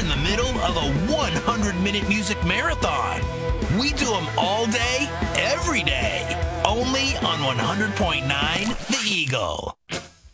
in the middle of a 100-minute music marathon. We do them all day, every day, only on 100.9 The Eagle.